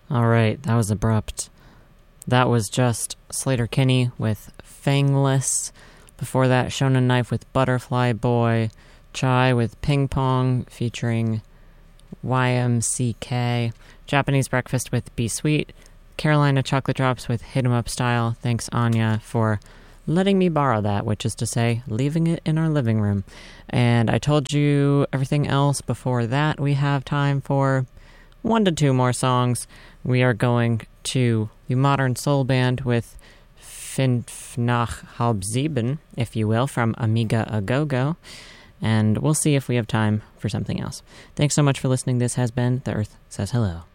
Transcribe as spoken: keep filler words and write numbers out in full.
All right, that was abrupt. That was just Sleater-Kinney with Fangless. Before that, Shonen Knife with Butterfly Boy. Chai with Ping Pong featuring Y M C K. Japanese Breakfast with Be Sweet. Carolina Chocolate Drops with Hit 'em Up Style. Thanks, Anya, for letting me borrow that, which is to say, leaving it in our living room. And I told you everything else before that. We have time for one to two more songs. We are going to the Modern Soul Band with Fünf nach halb sieben, if you will, from Amiga A Go-Go. And we'll see if we have time for something else. Thanks so much for listening. This has been The Earth Says Hello.